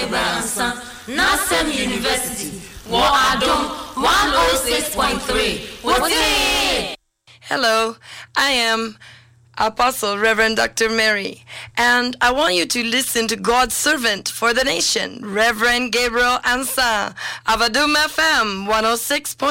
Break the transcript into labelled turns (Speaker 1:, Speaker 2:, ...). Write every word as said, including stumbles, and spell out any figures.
Speaker 1: Gabriel Ansa, Nasem University, War Adom one oh six point three.
Speaker 2: Hello, I am Apostle Reverend Doctor Mary, and I want you to listen to God's servant for the nation, Reverend Gabriel Ansa, Avadum F M one oh six point three.